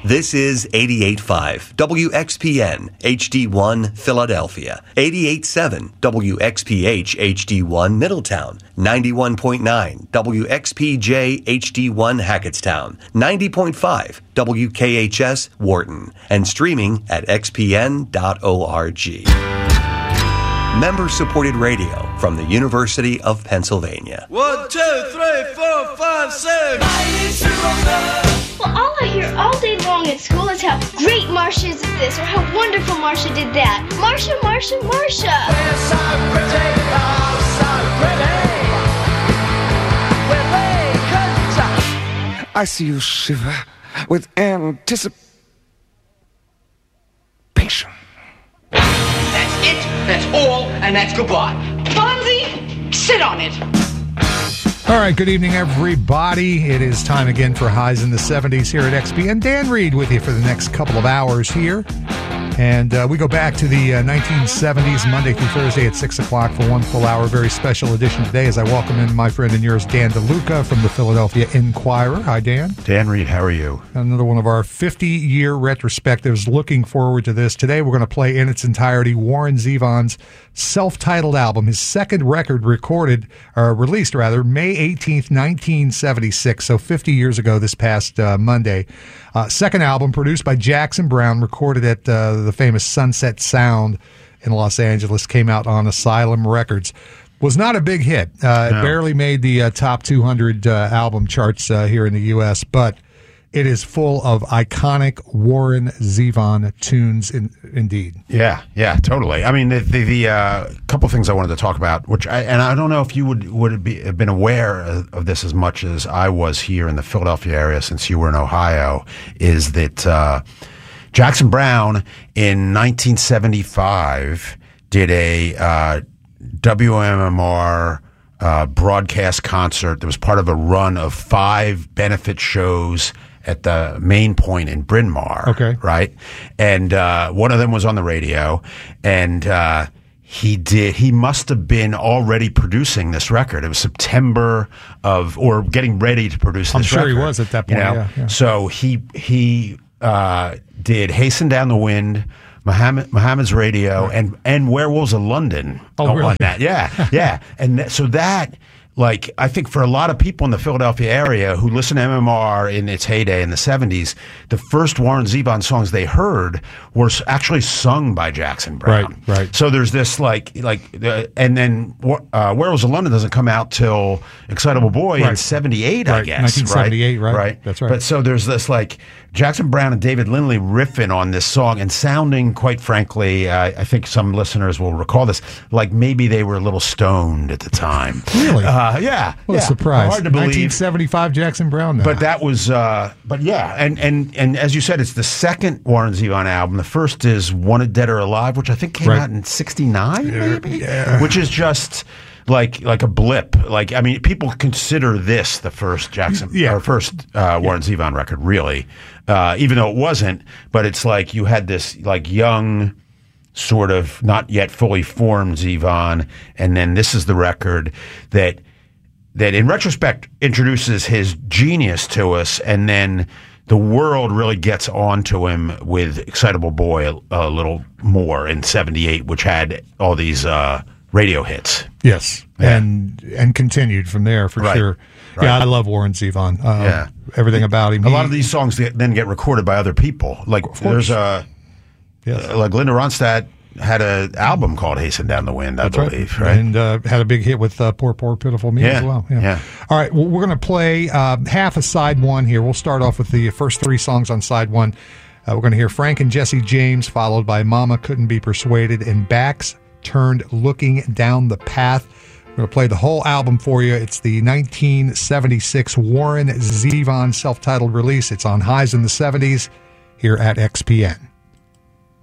This is 88.5 WXPN HD1 Philadelphia, 88.7 WXPH HD1 Middletown, 91.9 WXPJ HD1 Hackettstown, 90.5 WKHS Wharton, and streaming at xpn.org. Member-supported radio from the University of Pennsylvania. 1, 2, 3, 4, 5, 6. Well, all I hear all day long at school is how great Marcia is at this or how wonderful Marcia did that. Marcia, Marcia, Marcia. We're so pretty, oh, so pretty. We're vacant. I see you shiver with anticipation. That's it, that's all, and that's goodbye. Fonzie, sit on it. All right, good evening, everybody. It is time again for Highs in the 70s here at XPN. Dan Reed with you for the next couple of hours here. And we go back to the 1970s, Monday through Thursday at 6 o'clock for one full hour. Very special edition today as I welcome in my friend and yours, Dan DeLuca from the Philadelphia Inquirer. Hi, Dan. Dan Reed, how are you? Another one of our 50-year retrospectives. Looking forward to this. Today we're going to play in its entirety Warren Zevon's self-titled album, his second record released May 18th, 1976, so 50 years ago this past Monday. Second album produced by Jackson Browne, recorded at the famous Sunset Sound in Los Angeles, came out on Asylum Records. Was not a big hit. It barely made the top 200 album charts here in the U.S., but it is full of iconic Warren Zevon tunes, indeed. Yeah, totally. I mean, the couple things I wanted to talk about, I don't know if you would have been aware of this as much as I was here in the Philadelphia area, since you were in Ohio, is that Jackson Browne in 1975 did a WMMR broadcast concert that was part of a run of 5 benefit shows at the Main Point in Bryn Mawr. Okay. Right? And one of them was on the radio, and he must have been already producing this record. It was September or getting ready to produce this record. I'm sure he was at that point, yeah. So he did Hasten Down the Wind, Muhammad's Radio, and Werewolves of London really? On that. Yeah. And so that, like, I think for a lot of people in the Philadelphia area who listened to MMR in its heyday in the 70s, the first Warren Zevon songs they heard were actually sung by Jackson Browne. Right. So there's this and then Werewolves of London doesn't come out till Excitable Boy in 78, I guess. 1978, right? That's right. But so there's this Jackson Browne and David Lindley riffing on this song and sounding, quite frankly, I think some listeners will recall this, like maybe they were a little stoned at the time. Really? Yeah. What a surprise. Hard to believe. 1975 Jackson Browne. But that was, and as you said, it's the second Warren Zevon album. The first is Wanted Dead or Alive, which I think came out in 69, maybe? Yeah. Which is just like a blip. I mean, people consider this the first Warren Zevon record, really. Even though it wasn't, but it's like you had this young, sort of not yet fully formed Zevon, and then this is the record that in retrospect introduces his genius to us, and then the world really gets onto him with Excitable Boy a little more in 78, which had all these radio hits. Yes, yeah. and continued from there for sure. Right. Yeah, I love Warren Zevon. Everything about him. A lot of these songs then get recorded by other people. There's like Linda Ronstadt had an album called Hasten Down the Wind, I believe. Right? And had a big hit with Poor, Poor, Pitiful Me as well. Yeah. All right, well, we're going to play half of side one here. We'll start off with the first 3 songs on side one. We're going to hear Frank and Jesse James, followed by Mama Couldn't Be Persuaded, and Backs Turned Looking Down the Path. We're going to play the whole album for you. It's the 1976 Warren Zevon self-titled release. It's on Highs in the 70s here at XPN.